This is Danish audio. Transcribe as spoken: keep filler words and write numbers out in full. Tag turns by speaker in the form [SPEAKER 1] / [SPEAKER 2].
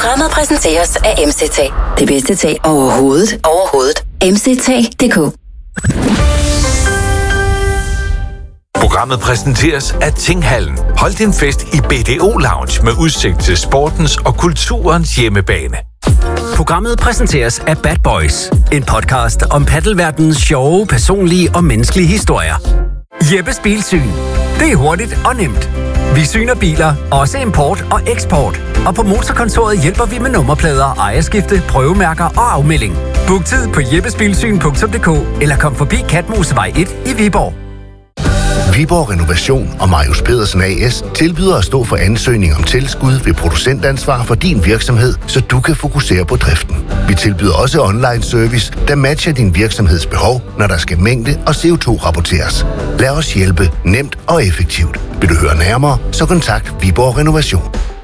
[SPEAKER 1] Programmet præsenteres af M C T. Det bedste tag overhovedet. Overhovedet. M C T punktum d k.
[SPEAKER 2] Programmet præsenteres af Tinghallen. Hold din fest i B D O Lounge med udsigt til sportens og kulturens hjemmebane.
[SPEAKER 3] Programmet præsenteres af Bad Boys. En podcast om paddelverdenens sjove, personlige og menneskelige historier. Jeppes Bilsyn. Det er hurtigt og nemt. Vi syner biler, også import og eksport. Og på Motorkontoret hjælper vi med nummerplader, ejerskifte, prøvemærker og afmelding. Book tid på jeppesbilsyn punktum d k eller kom forbi Katmosevej et i Viborg.
[SPEAKER 4] Viborg Renovation og Marius Pedersen A S tilbyder at stå for ansøgning om tilskud ved producentansvar for din virksomhed, så du kan fokusere på driften. Vi tilbyder også online service, der matcher din virksomheds behov, når der skal mængde og C O to rapporteres. Lad os hjælpe nemt og effektivt. Vil du høre nærmere, så kontakt Viborg Renovation.